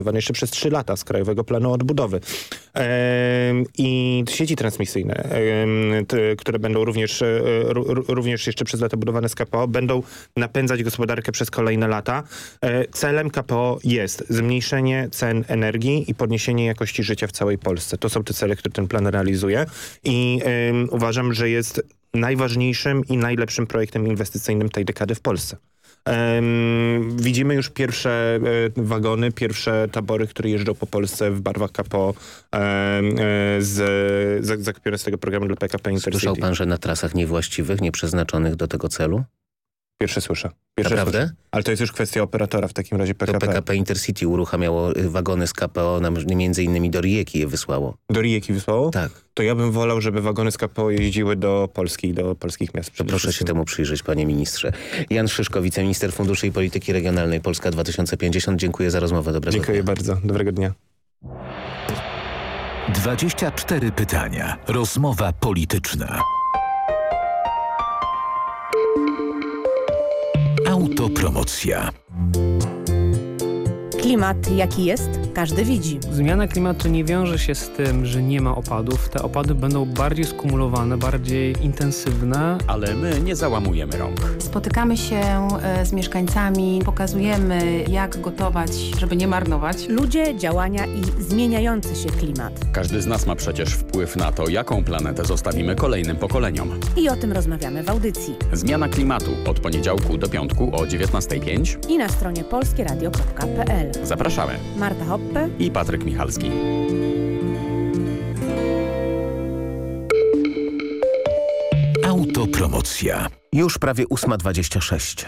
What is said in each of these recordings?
jeszcze przez 3 lata z Krajowego Planu Odbudowy. I sieci transmisyjne, które będą również jeszcze przez lata budowane z KPO, będą napędzać gospodarkę przez kolejne lata. Celem KPO jest zmniejszenie cen energii i podniesienie jakości życia w całej Polsce. To są te cele, które ten plan realizuje i uważam, że jest najważniejszym i najlepszym projektem inwestycyjnym tej dekady w Polsce. Widzimy już pierwsze wagony, pierwsze tabory, które jeżdżą po Polsce w barwach KPO zakupione z tego programu dla PKP Intercity. Słyszał pan, że na trasach niewłaściwych, nieprzeznaczonych do tego celu? Pierwsze słyszę. Naprawdę? Słyszę. Ale to jest już kwestia operatora w takim razie PKP. To PKP Intercity uruchamiało wagony z KPO, między innymi do Rijeki je wysłało. Do Rijeki wysłało? Tak. To ja bym wolał, żeby wagony z KPO jeździły do Polski, do polskich miast. Proszę się temu przyjrzeć, panie ministrze. Jan Szyszko, wiceminister Funduszy i Polityki Regionalnej Polska 2050. Dziękuję za rozmowę. Dobrego dnia. Dziękuję bardzo. Dobrego dnia. 24 pytania. Rozmowa polityczna. Autopromocja. Klimat jaki jest, każdy widzi. Zmiana klimatu nie wiąże się z tym, że nie ma opadów. Te opady będą bardziej skumulowane, bardziej intensywne. Ale my nie załamujemy rąk. Spotykamy się z mieszkańcami, pokazujemy jak gotować, żeby nie marnować. Ludzie, działania i zmieniający się klimat. Każdy z nas ma przecież wpływ na to, jaką planetę zostawimy kolejnym pokoleniom. I o tym rozmawiamy w audycji. Zmiana klimatu od poniedziałku do piątku o 19:05 i na stronie polskieradio.pl. Zapraszamy. Marta Hoppe i Patryk Michalski. Autopromocja. Już prawie 8:26.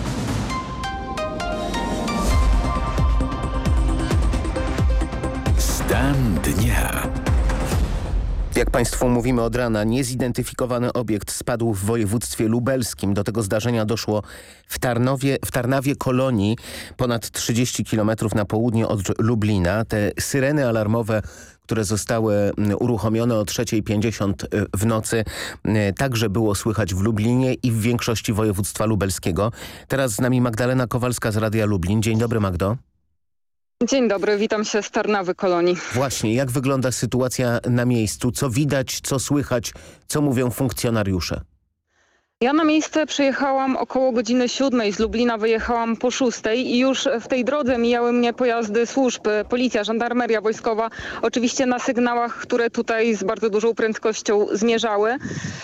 Stan dnia. Jak państwu mówimy od rana, niezidentyfikowany obiekt spadł w województwie lubelskim. Do tego zdarzenia doszło w Tarnawie Kolonii, ponad 30 km na południe od Lublina. Te syreny alarmowe, które zostały uruchomione o 3:50 w nocy, także było słychać w Lublinie i w większości województwa lubelskiego. Teraz z nami Magdalena Kowalska z Radia Lublin. Dzień dobry, Magdo. Dzień dobry, witam się z Tarnawy Kolonii. Właśnie, jak wygląda sytuacja na miejscu? Co widać, co słychać, co mówią funkcjonariusze? Ja na miejsce przyjechałam około godziny 7, z Lublina wyjechałam po 6 i już w tej drodze mijały mnie pojazdy służb, policja, żandarmeria wojskowa, oczywiście na sygnałach, które tutaj z bardzo dużą prędkością zmierzały.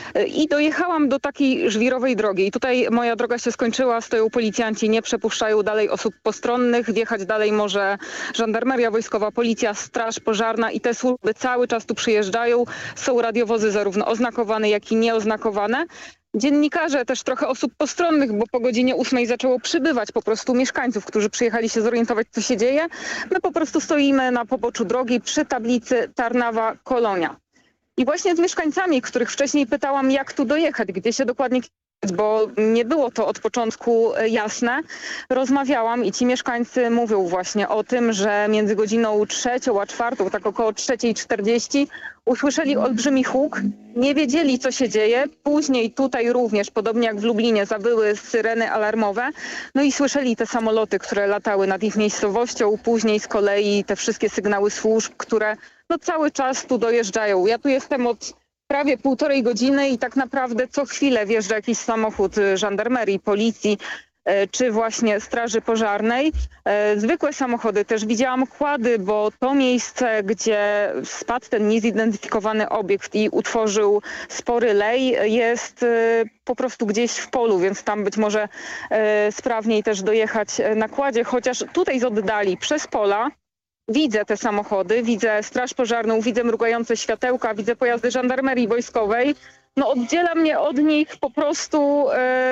I dojechałam do takiej żwirowej drogi. I tutaj moja droga się skończyła, stoją policjanci, nie przepuszczają dalej osób postronnych, wjechać dalej może żandarmeria wojskowa, policja, straż pożarna i te służby cały czas tu przyjeżdżają. Są radiowozy zarówno oznakowane, jak i nieoznakowane. Dziennikarze, też trochę osób postronnych, bo po godzinie 8 zaczęło przybywać po prostu mieszkańców, którzy przyjechali się zorientować, co się dzieje. My po prostu stoimy na poboczu drogi przy tablicy Tarnawa Kolonia. I właśnie z mieszkańcami, których wcześniej pytałam, jak tu dojechać, gdzie się dokładnie kierować, bo nie było to od początku jasne, rozmawiałam i ci mieszkańcy mówią właśnie o tym, że między godziną 3 a 4, tak około 3:40, usłyszeli olbrzymi huk, nie wiedzieli, co się dzieje. Później tutaj również, podobnie jak w Lublinie, zawyły syreny alarmowe. No i słyszeli te samoloty, które latały nad ich miejscowością. Później z kolei te wszystkie sygnały służb, które cały czas tu dojeżdżają. Ja tu jestem od prawie 1,5 godziny i tak naprawdę co chwilę wjeżdża jakiś samochód żandarmerii, policji, czy właśnie straży pożarnej. Zwykłe samochody też widziałam kłady, bo to miejsce, gdzie spadł ten niezidentyfikowany obiekt i utworzył spory lej, jest po prostu gdzieś w polu, więc tam być może sprawniej też dojechać na kładzie, chociaż tutaj z oddali przez pola widzę te samochody, widzę straż pożarną, widzę mrugające światełka, widzę pojazdy żandarmerii wojskowej. Oddziela mnie od nich po prostu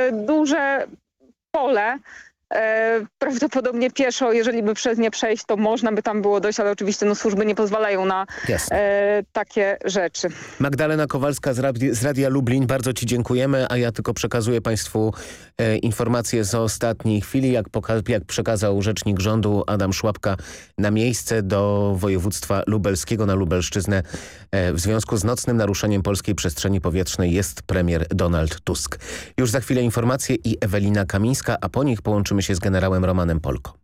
duże pole. Prawdopodobnie pieszo, jeżeli by przez nie przejść, to można by tam było dojść, ale oczywiście służby nie pozwalają na takie rzeczy. Magdalena Kowalska z Radia Lublin, bardzo ci dziękujemy, a ja tylko przekazuję państwu informacje z ostatniej chwili, jak przekazał rzecznik rządu Adam Szłapka na miejsce do województwa lubelskiego, na Lubelszczyznę. W związku z nocnym naruszeniem polskiej przestrzeni powietrznej jest premier Donald Tusk. Już za chwilę informacje i Ewelina Kamińska, a po nich połączymy się z generałem Romanem Polko.